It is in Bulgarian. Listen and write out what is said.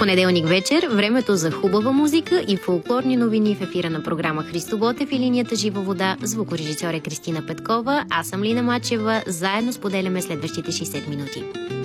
Понеделник вечер, времето за хубава музика и фолклорни новини в ефира на програма Христо Ботев и линията Жива вода. Звукорежисьор е Кристина Петкова, аз съм Лина Мачева. Заедно споделяме следващите 60 минути.